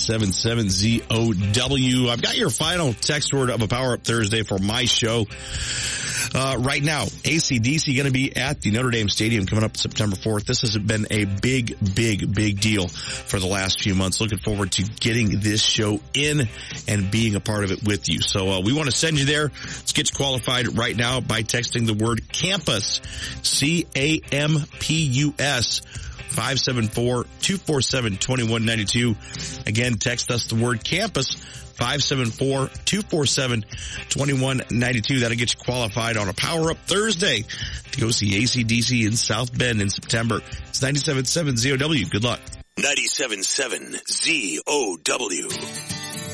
97.7 ZOW. I've got your final text word of a Power Up Thursday for my show. Right now, AC/DC going to be at the Notre Dame Stadium coming up September 4th. This has been a big deal for the last few months. Looking forward to getting this show in and being a part of it with you. So we want to send you there. Let's get you qualified right now by texting the word campus, CAMPUS, 574-247-2192. Again, text us the word campus, 574-247-2192. That'll get you qualified on a Power Up Thursday to go see AC/DC in South Bend in September. It's 97.7 ZOW. Good luck. 97.7 ZOW.